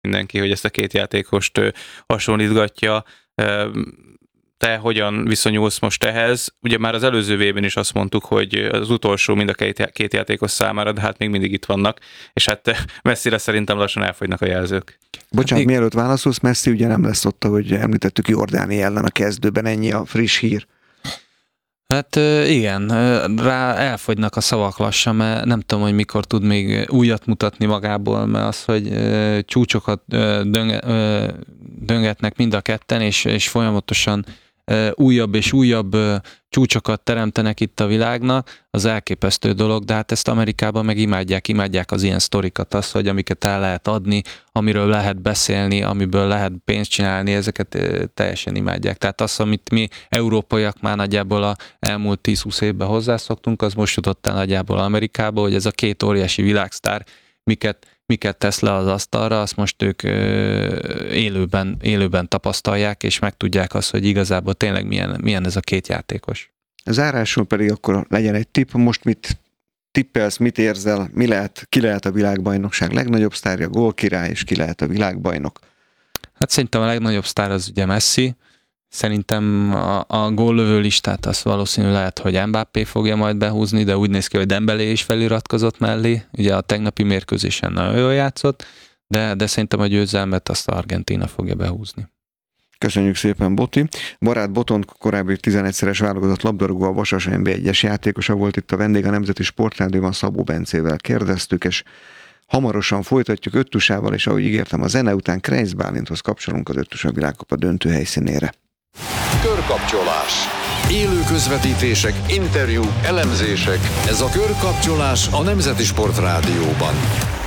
mindenki, hogy ezt a két játékost hasonlítgatja. Te hogyan viszonyulsz most ehhez? Ugye már az előző V-ben is azt mondtuk, hogy az utolsó mind a két játékos számára, de hát még mindig itt vannak, és hát messzire szerintem lassan elfogynak a jelzők. Bocsánat, mielőtt válaszolsz, Messi ugye nem lesz ott, hogy említettük, Jordánia ellen a kezdőben, ennyi a friss hír. Hát igen, rá elfogynak a szavak lassan, mert nem tudom, hogy mikor tud még újat mutatni magából, mert az, hogy csúcsokat döngetnek mind a ketten, és folyamatosan újabb és újabb csúcsokat teremtenek itt a világnak, az elképesztő dolog, de hát ezt Amerikában meg imádják az ilyen sztorikat, az, hogy amiket el lehet adni, amiről lehet beszélni, amiből lehet pénzt csinálni, ezeket teljesen imádják. Tehát az, amit mi európaiak már nagyjából az elmúlt 10-20 évben hozzászoktunk, az most jutott el nagyjából Amerikába, hogy ez a két óriási világsztár miket tesz le az asztalra, azt most ők élőben tapasztalják, és megtudják azt, hogy igazából tényleg milyen ez a két játékos. Zárásul pedig akkor legyen egy tipp, most mit tippelsz, mit érzel, ki lehet a világbajnokság legnagyobb sztárja, gólkirály, és ki lehet a világbajnok? Hát szerintem a legnagyobb sztár az ugye Messi. Szerintem a góllövő listát az valószínű lehet, hogy Mbappé fogja majd behúzni, de úgy néz ki, hogy Dembélé is feliratkozott mellé. Ugye a tegnapi mérkőzésen nagyon jól játszott, de szerintem a győzelmet azt Argentína fogja behúzni. Köszönjük szépen, Boti. Barát Botond korábbi 11-szeres válogatott labdarúgó, a Vasas NB1-es játékosa volt itt a vendég, a Nemzeti Sportrádióban Szabó Bencével kérdeztük, és hamarosan folytatjuk Öttusával, és ahogy ígértem, a zene után Kreisz Bálinthoz kapcsolunk az Öttusa világkupa döntő helyszínére. Körkapcsolás. Élő közvetítések, interjúk, elemzések. Ez a Körkapcsolás a Nemzeti Sportrádióban.